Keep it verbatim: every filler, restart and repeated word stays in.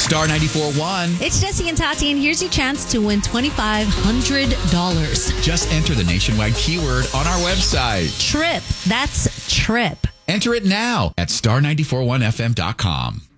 Star ninety-four point one. It's Jesse and Tati, and here's your chance to win twenty-five hundred dollars. Just enter the nationwide keyword on our website. Trip. That's trip. Enter it now at star nine four one f m dot com.